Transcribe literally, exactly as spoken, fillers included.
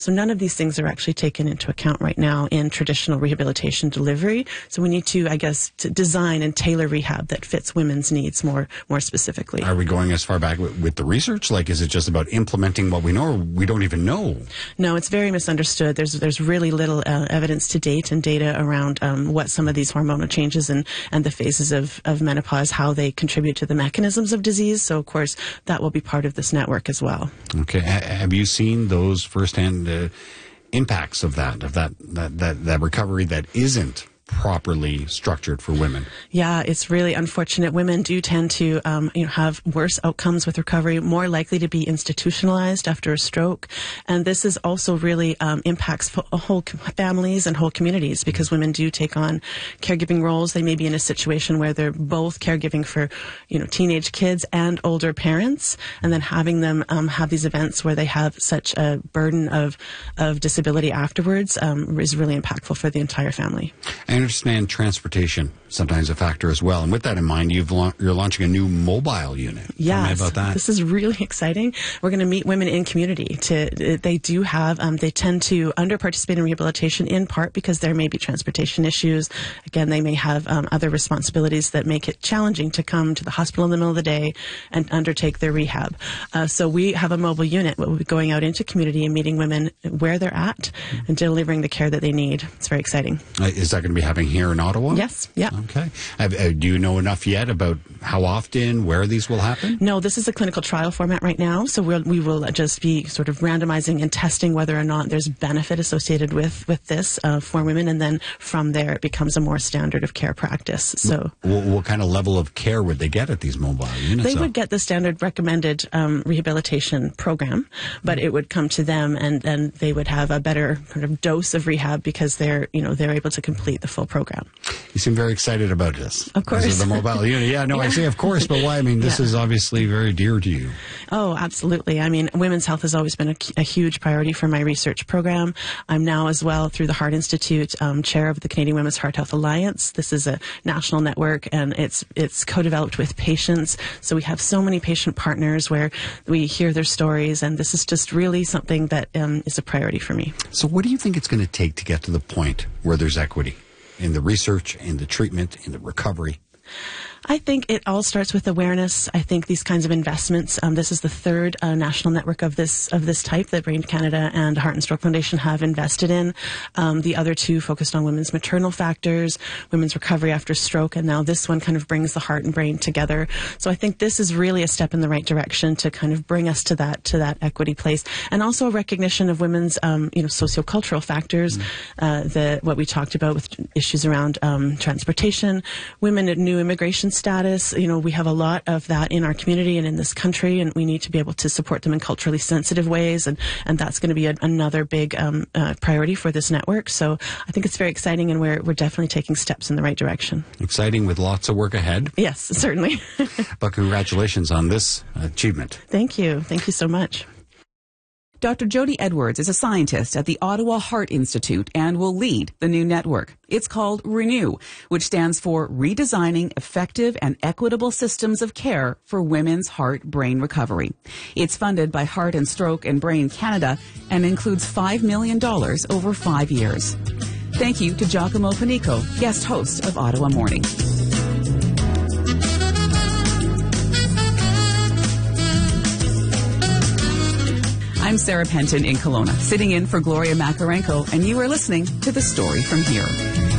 So none of these things are actually taken into account right now in traditional rehabilitation delivery. So we need to, I guess, to design and tailor rehab that fits women's needs more more specifically. Are we going as far back with, with the research? Like, is it just about implementing what we know, or we don't even know? No, it's very misunderstood. There's there's really little uh, evidence to date and data around um, what some of these hormonal changes and, and the phases of, of menopause, how they contribute to the mechanisms of disease. So, of course, that will be part of this network as well. Okay. H- have you seen those firsthand uh, impacts of that, of that, that, that, that recovery that isn't properly structured for women? Yeah, it's really unfortunate. Women do tend to um, you know, have worse outcomes with recovery, more likely to be institutionalized after a stroke. And this is also really um, impacts f- whole families and whole communities, because women do take on caregiving roles. They may be in a situation where they're both caregiving for, you know, teenage kids and older parents, and then having them um, have these events where they have such a burden of, of disability afterwards um, is really impactful for the entire family. I understand transportation sometimes a factor as well. And with that in mind, you've la- you're launching a new mobile unit. Yes, Tell me about that. This is really exciting. We're going to meet women in community. To they do have um, they tend to under participate in rehabilitation in part because there may be transportation issues. Again, they may have um, other responsibilities that make it challenging to come to the hospital in the middle of the day and undertake their rehab. Uh, so we have a mobile unit. We'll be going out into community and meeting women where they're at and delivering the care that they need. It's very exciting. Uh, is that going to be happening here in Ottawa? Yes. Yeah. Okay. Have, uh, do you know enough yet about how often, where these will happen? No, this is a clinical trial format right now, so we'll, we will just be sort of randomizing and testing whether or not there's benefit associated with, with this uh, for women, and then from there it becomes a more standard of care practice. So, What, what kind of level of care would they get at these mobile units? They though? would get the standard recommended um, rehabilitation program, but it would come to them, and then they would have a better kind of dose of rehab because they're, you know, they're able to complete the full program. You seem very excited about this. Of course. This is the mobile unit. Yeah, no, Yeah. I say of course, but why? I mean, this Yeah. is obviously very dear to you. Oh, absolutely. I mean, women's health has always been a, a huge priority for my research program. I'm now as well, through the Heart Institute, um, chair of the Canadian Women's Heart Health Alliance. This is a national network, and it's it's co-developed with patients. So we have so many patient partners where we hear their stories, and this is just really something that um, is a priority for me. So what do you think it's going to take to get to the point where there's equity in the research, in the treatment, in the recovery? I think it all starts with awareness. I think these kinds of investments, um, this is the third uh, national network of this of this type that Brain Canada and Heart and Stroke Foundation have invested in. Um, the other two focused on women's maternal factors, women's recovery after stroke, and now this one kind of brings the heart and brain together. So I think this is really a step in the right direction to kind of bring us to that to that equity place, and also a recognition of women's um, you know sociocultural factors, mm. uh, the what we talked about with issues around um, transportation, women at new immigration status. You know, we have a lot of that in our community and in this country, and we need to be able to support them in culturally sensitive ways, and, and that's going to be a, another big um, uh, priority for this network. So I think it's very exciting, and we're, we're definitely taking steps in the right direction. Exciting with lots of work ahead. Yes, certainly. But congratulations on this achievement. Thank you. Thank you so much. Doctor Jody Edwards is a scientist at the Ottawa Heart Institute and will lead the new network. It's called ReNew, which stands for Redesigning Effective and Equitable Systems of Care for Women's Heart-Brain Recovery. It's funded by Heart and Stroke and Brain Canada and includes five million dollars over five years. Thank you to Giacomo Panico, guest host of Ottawa Morning. I'm Sarah Penton in Kelowna, sitting in for Gloria Makarenko, and you are listening to The Story from Here.